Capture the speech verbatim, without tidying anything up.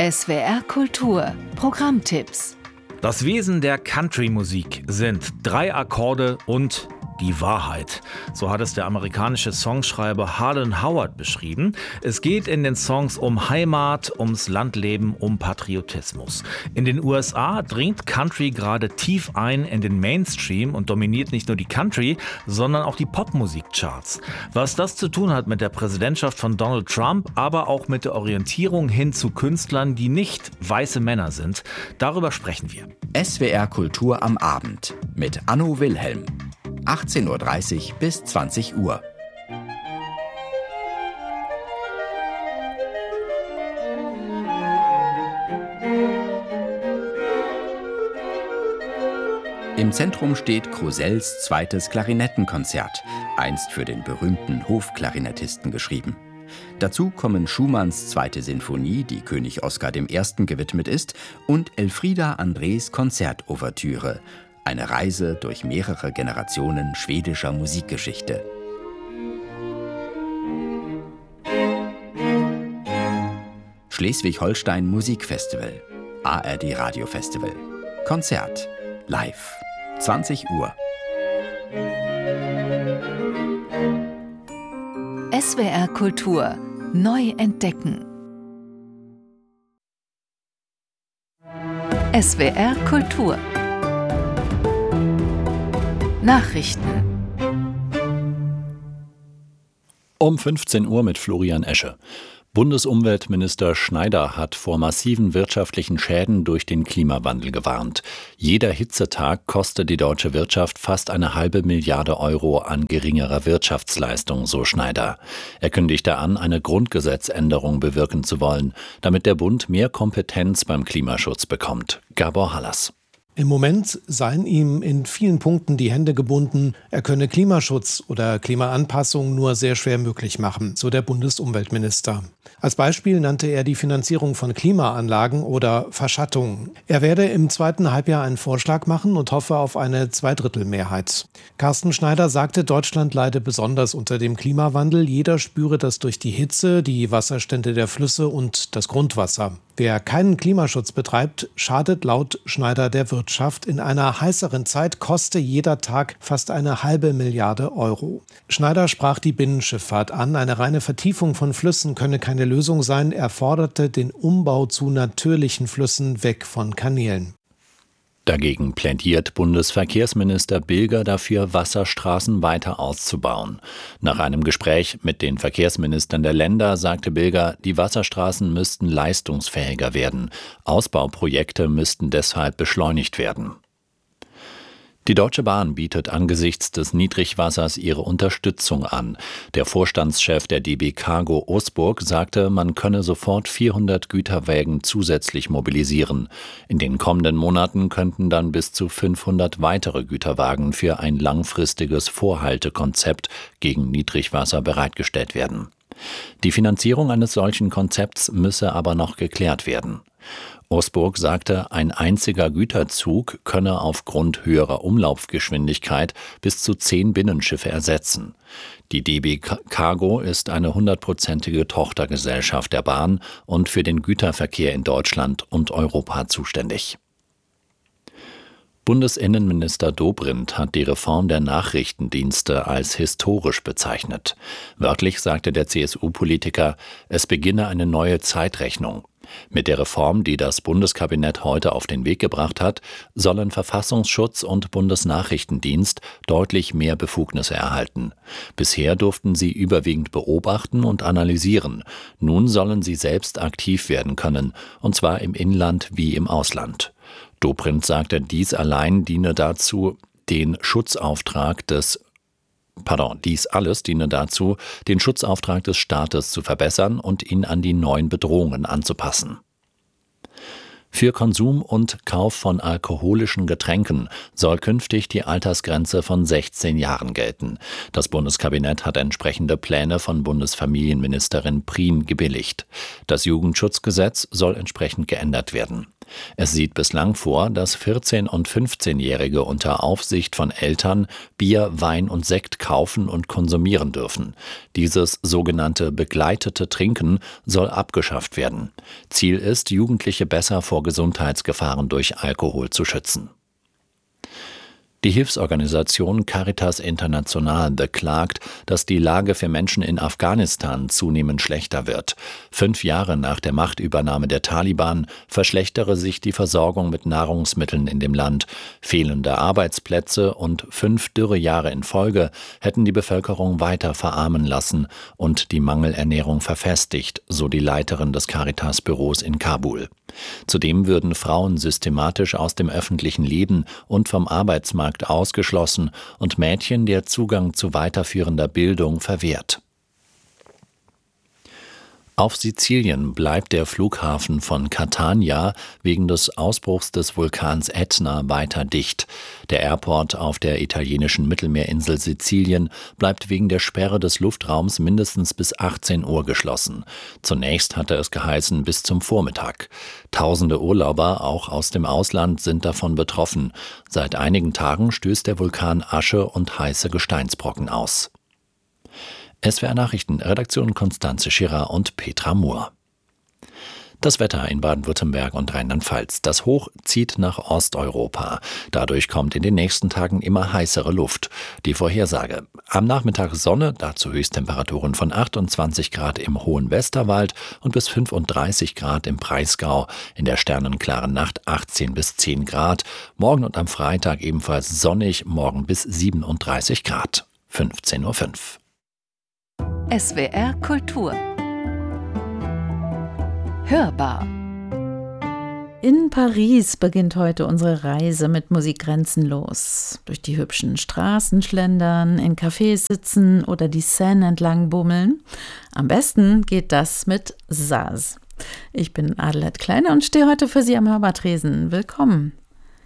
S W R Kultur Programmtipps. Das Wesen der Country-Musik sind drei Akkorde und die Wahrheit. So hat es der amerikanische Songschreiber Harlan Howard beschrieben. Es geht in den Songs um Heimat, ums Landleben, um Patriotismus. In den U S A dringt Country gerade tief ein in den Mainstream und dominiert nicht nur die Country, sondern auch die Popmusikcharts. Was das zu tun hat mit der Präsidentschaft von Donald Trump, aber auch mit der Orientierung hin zu Künstlern, die nicht weiße Männer sind, darüber sprechen wir. S W R Kultur am Abend mit Anno Wilhelm. achtzehn Uhr dreißig bis zwanzig Uhr. Im Zentrum steht Crozells zweites Klarinettenkonzert, einst für den berühmten Hofklarinettisten geschrieben. Dazu kommen Schumanns zweite Sinfonie, die König Oskar der Erste gewidmet ist, und Elfriede Andrés Konzertouvertüre, eine Reise durch mehrere Generationen schwedischer Musikgeschichte. Schleswig-Holstein Musikfestival, A R D Radiofestival, Konzert, live, zwanzig Uhr. S W R Kultur neu entdecken. S W R Kultur Nachrichten. Um fünfzehn Uhr mit Florian Esche. Bundesumweltminister Schneider hat vor massiven wirtschaftlichen Schäden durch den Klimawandel gewarnt. Jeder Hitzetag kostet die deutsche Wirtschaft fast eine halbe Milliarde Euro an geringerer Wirtschaftsleistung, so Schneider. Er kündigte an, eine Grundgesetzänderung bewirken zu wollen, damit der Bund mehr Kompetenz beim Klimaschutz bekommt. Gabor Hallas. Im Moment seien ihm in vielen Punkten die Hände gebunden. Er könne Klimaschutz oder Klimaanpassung nur sehr schwer möglich machen, so der Bundesumweltminister. Als Beispiel nannte er die Finanzierung von Klimaanlagen oder Verschattung. Er werde im zweiten Halbjahr einen Vorschlag machen und hoffe auf eine Zweidrittelmehrheit. Carsten Schneider sagte, Deutschland leide besonders unter dem Klimawandel. Jeder spüre das durch die Hitze, die Wasserstände der Flüsse und das Grundwasser. Wer keinen Klimaschutz betreibt, schadet laut Schneider der Wirtschaft. In einer heißeren Zeit koste jeder Tag fast eine halbe Milliarde Euro. Schneider sprach die Binnenschifffahrt an. Eine reine Vertiefung von Flüssen könne keine Lösung sein. Er forderte den Umbau zu natürlichen Flüssen weg von Kanälen. Dagegen plädiert Bundesverkehrsminister Bilger dafür, Wasserstraßen weiter auszubauen. Nach einem Gespräch mit den Verkehrsministern der Länder sagte Bilger, die Wasserstraßen müssten leistungsfähiger werden. Ausbauprojekte müssten deshalb beschleunigt werden. Die Deutsche Bahn bietet angesichts des Niedrigwassers ihre Unterstützung an. Der Vorstandschef der D B Cargo Osburg sagte, man könne sofort vierhundert Güterwägen zusätzlich mobilisieren. In den kommenden Monaten könnten dann bis zu fünfhundert weitere Güterwagen für ein langfristiges Vorhaltekonzept gegen Niedrigwasser bereitgestellt werden. Die Finanzierung eines solchen Konzepts müsse aber noch geklärt werden. Osburg sagte, ein einziger Güterzug könne aufgrund höherer Umlaufgeschwindigkeit bis zu zehn Binnenschiffe ersetzen. Die D B Cargo ist eine hundertprozentige Tochtergesellschaft der Bahn und für den Güterverkehr in Deutschland und Europa zuständig. Bundesinnenminister Dobrindt hat die Reform der Nachrichtendienste als historisch bezeichnet. Wörtlich sagte der C S U-Politiker, es beginne eine neue Zeitrechnung. Mit der Reform, die das Bundeskabinett heute auf den Weg gebracht hat, sollen Verfassungsschutz und Bundesnachrichtendienst deutlich mehr Befugnisse erhalten. Bisher durften sie überwiegend beobachten und analysieren. Nun sollen sie selbst aktiv werden können, und zwar im Inland wie im Ausland. Dobrindt sagte, dies allein diene dazu, den Schutzauftrag des Pardon, dies alles diene dazu, den Schutzauftrag des Staates zu verbessern und ihn an die neuen Bedrohungen anzupassen. Für Konsum und Kauf von alkoholischen Getränken soll künftig die Altersgrenze von sechzehn Jahren gelten. Das Bundeskabinett hat entsprechende Pläne von Bundesfamilienministerin Prien gebilligt. Das Jugendschutzgesetz soll entsprechend geändert werden. Es sieht bislang vor, dass vierzehn- und fünfzehnjährige unter Aufsicht von Eltern Bier, Wein und Sekt kaufen und konsumieren dürfen. Dieses sogenannte begleitete Trinken soll abgeschafft werden. Ziel ist, Jugendliche besser vor Gesundheitsgefahren durch Alkohol zu schützen. Die Hilfsorganisation Caritas International beklagt, dass die Lage für Menschen in Afghanistan zunehmend schlechter wird. Fünf Jahre nach der Machtübernahme der Taliban verschlechtere sich die Versorgung mit Nahrungsmitteln in dem Land. Fehlende Arbeitsplätze und fünf Dürrejahre in Folge hätten die Bevölkerung weiter verarmen lassen und die Mangelernährung verfestigt, so die Leiterin des Caritas-Büros in Kabul. Zudem würden Frauen systematisch aus dem öffentlichen Leben und vom Arbeitsmarkt ausgeschlossen und Mädchen der Zugang zu weiterführender Bildung verwehrt. Auf Sizilien bleibt der Flughafen von Catania wegen des Ausbruchs des Vulkans Ätna weiter dicht. Der Airport auf der italienischen Mittelmeerinsel Sizilien bleibt wegen der Sperre des Luftraums mindestens bis achtzehn Uhr geschlossen. Zunächst hatte es geheißen bis zum Vormittag. Tausende Urlauber, auch aus dem Ausland, sind davon betroffen. Seit einigen Tagen stößt der Vulkan Asche und heiße Gesteinsbrocken aus. S W R Nachrichten, Redaktion Konstanze Schirrer und Petra Mohr. Das Wetter in Baden-Württemberg und Rheinland-Pfalz. Das Hoch zieht nach Osteuropa. Dadurch kommt in den nächsten Tagen immer heißere Luft. Die Vorhersage: Am Nachmittag Sonne, dazu Höchsttemperaturen von achtundzwanzig Grad im hohen Westerwald und bis fünfunddreißig Grad im Breisgau. In der sternenklaren Nacht achtzehn bis zehn Grad. Morgen und am Freitag ebenfalls sonnig, morgen bis siebenunddreißig Grad. fünfzehn Uhr fünf. S W R Kultur Hörbar. In Paris beginnt heute unsere Reise mit Musik grenzenlos. Durch die hübschen Straßen schlendern, in Cafés sitzen oder die Seine entlang bummeln. Am besten geht das mit Saz. Ich bin Adelheid Kleine und stehe heute für Sie am Hörbartresen. Willkommen.